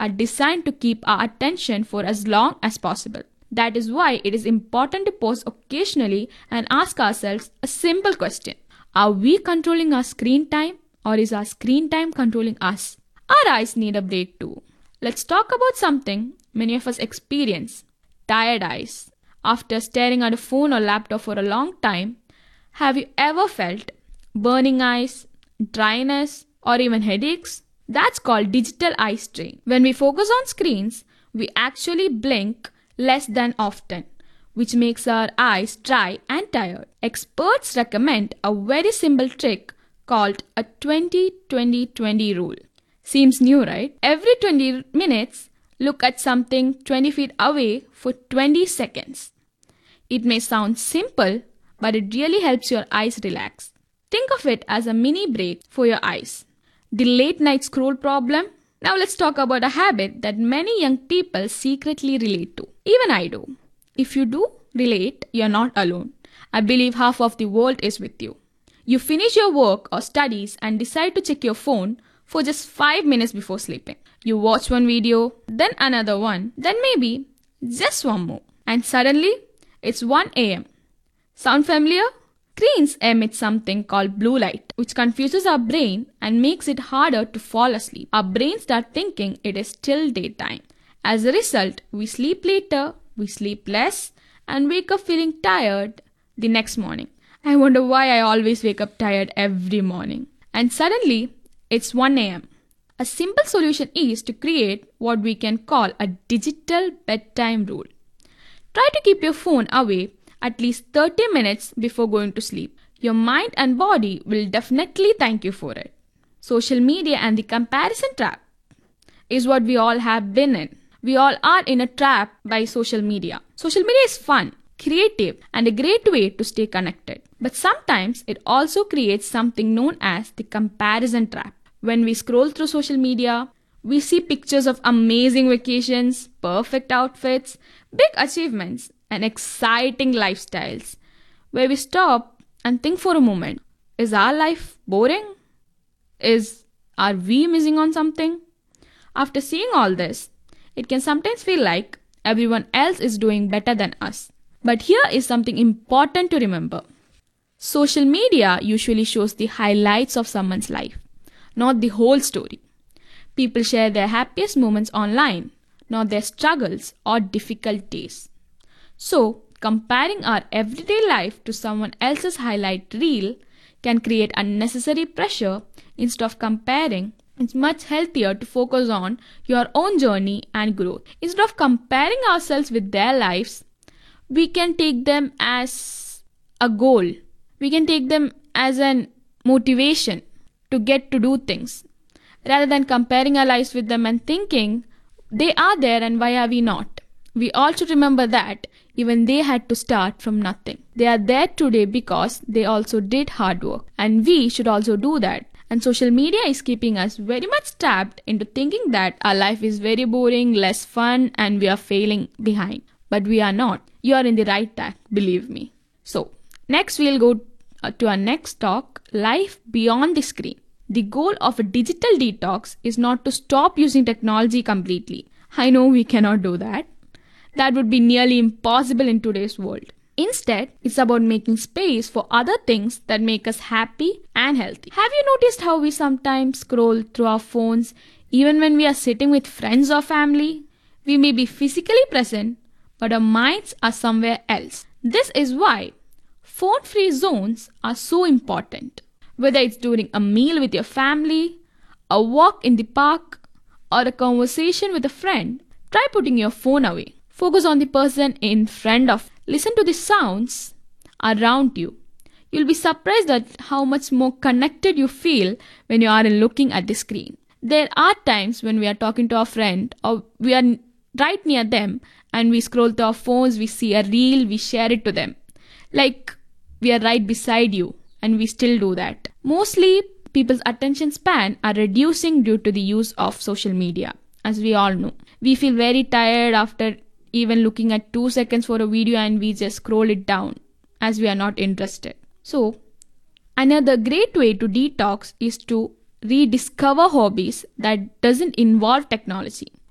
are designed to keep our attention for as long as possible. That is why it is important to pause occasionally and ask ourselves a simple question. Are we controlling our screen time, or is our screen time controlling us? Our eyes need a break too. Let's talk about something many of us experience: tired eyes. After staring at a phone or laptop for a long time, have you ever felt burning eyes, dryness, or even headaches? That's called digital eye strain. When we focus on screens, we actually blink less than often, which makes our eyes dry and tired. Experts recommend a very simple trick called a 20-20-20 rule. Seems new, right? Every 20 minutes, look at something 20 feet away for 20 seconds. It may sound simple, but it really helps your eyes relax. Think of it as a mini break for your eyes. The late night scroll problem? Now let's talk about a habit that many young people secretly relate to. Even I do. If you do relate, you're not alone. I believe half of the world is with you. You finish your work or studies and decide to check your phone for just 5 minutes before sleeping. You watch one video, then another one, then maybe just one more. And suddenly, it's 1 a.m. Sound familiar? Screens emit something called blue light, which confuses our brain and makes it harder to fall asleep. Our brains start thinking it is still daytime. As a result, we sleep later, we sleep less, and wake up feeling tired the next morning. I wonder why I always wake up tired every morning. And suddenly, it's 1 a.m. A simple solution is to create what we can call a digital bedtime rule. Try to keep your phone away at least 30 minutes before going to sleep. Your mind and body will definitely thank you for it. Social media and the comparison trap is what we all have been in. We all are in a trap by social media. Social media is fun, creative, and a great way to stay connected. But sometimes it also creates something known as the comparison trap. When we scroll through social media, we see pictures of amazing vacations, perfect outfits, big achievements, and exciting lifestyles, where we stop and think for a moment, is our life boring? Are we missing on something? After seeing all this, it can sometimes feel like everyone else is doing better than us. But here is something important to remember. Social media usually shows the highlights of someone's life, not the whole story. People share their happiest moments online, not their struggles or difficult days. So, comparing our everyday life to someone else's highlight reel can create unnecessary pressure. Instead of comparing, it's much healthier to focus on your own journey and growth. Instead of comparing ourselves with their lives, we can take them as a goal. We can take them as an motivation to get to do things, rather than comparing our lives with them and thinking, they are there and why are we not? We all should remember that even they had to start from nothing. They are there today because they also did hard work, and we should also do that. And social media is keeping us very much trapped into thinking that our life is very boring, less fun, and we are failing behind. But we are not. You are in the right track, believe me. So, next we'll go to our next talk, life beyond the screen. The goal of a digital detox is not to stop using technology completely. I know we cannot do that. That would be nearly impossible in today's world. Instead, it's about making space for other things that make us happy and healthy. Have you noticed how we sometimes scroll through our phones even when we are sitting with friends or family? We may be physically present, but our minds are somewhere else. This is why phone-free zones are so important. Whether it's during a meal with your family, a walk in the park, or a conversation with a friend, try putting your phone away. Focus on the person in front of you. Listen to the sounds around you. You'll be surprised at how much more connected you feel when you aren't looking at the screen. There are times when we are talking to our friend or we are right near them and we scroll through our phones, we see a reel, we share it to them. Like we are right beside you, and we still do that. Mostly, people's attention span are reducing due to the use of social media, as we all know. We feel very tired after even looking at 2 seconds for a video and we just scroll it down as we are not interested. So, another great way to detox is to rediscover hobbies that doesn't involve technology.